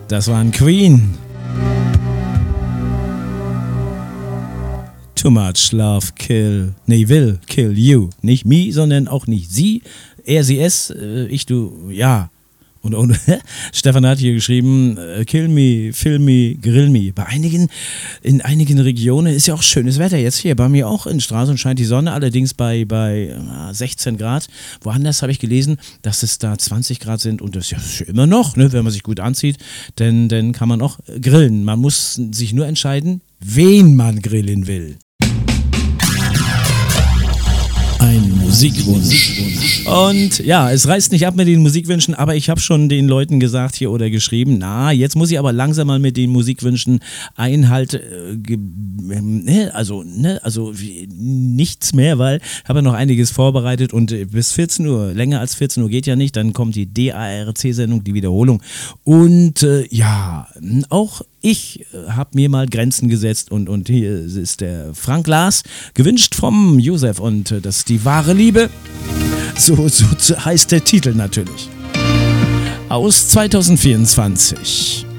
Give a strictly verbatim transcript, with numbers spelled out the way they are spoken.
Das waren Queen. Too much love kill, nee, will kill you. Nicht me, sondern auch nicht sie. Er, sie, es, ich, du, ja. Und, und Stefan hat hier geschrieben, kill me, fill me, grill me. Bei einigen, in einigen Regionen ist ja auch schönes Wetter. Jetzt hier bei mir auch in Stralsund scheint die Sonne, allerdings bei, bei sechzehn Grad. Woanders habe ich gelesen, dass es da zwanzig Grad sind und das ist ja immer noch, ne, wenn man sich gut anzieht, denn dann kann man auch grillen. Man muss sich nur entscheiden, wen man grillen will. Ein Musikwunsch. Und ja, es reißt nicht ab mit den Musikwünschen, aber ich habe schon den Leuten gesagt hier oder geschrieben, na, jetzt muss ich aber langsam mal mit den Musikwünschen Einhalt, äh, ge- ne, also, ne, also wie, nichts mehr, weil ich habe ja noch einiges vorbereitet und äh, bis vierzehn Uhr, länger als vierzehn Uhr geht ja nicht, dann kommt die D A R C-Sendung, die Wiederholung. Und äh, ja, auch ich äh, habe mir mal Grenzen gesetzt und, und hier ist der Frank Lars, gewünscht vom Josef und äh, das ist die wahre Liebe. So, so heißt der Titel natürlich. Aus zwanzig vierundzwanzig.